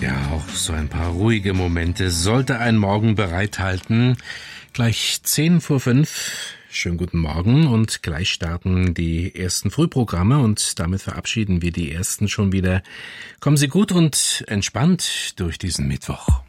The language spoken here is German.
Ja, auch so ein paar ruhige Momente sollte ein Morgen bereithalten. Gleich 5:10. Schönen guten Morgen und gleich starten die ersten Frühprogramme und damit verabschieden wir die ersten schon wieder. Kommen Sie gut und entspannt durch diesen Mittwoch.